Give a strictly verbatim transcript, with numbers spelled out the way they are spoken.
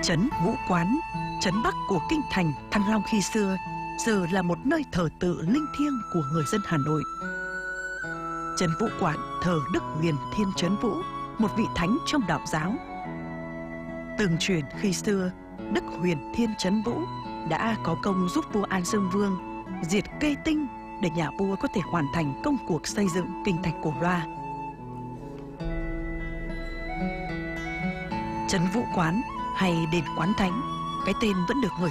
Trấn Vũ Quán, trấn Bắc của kinh thành Thăng Long khi xưa, giờ là một nơi thờ tự linh thiêng của người dân Hà Nội. Trấn Vũ Quán thờ Đức Huyền Thiên Trấn Vũ, một vị thánh trong đạo giáo. Từng truyền khi xưa, Đức Huyền Thiên Trấn Vũ đã có công giúp vua An Dương Vương diệt Kê Tinh để nhà vua có thể hoàn thành công cuộc xây dựng kinh thành Cổ Loa. Trấn Vũ Quán hay đền Quán Thánh, cái tên vẫn được người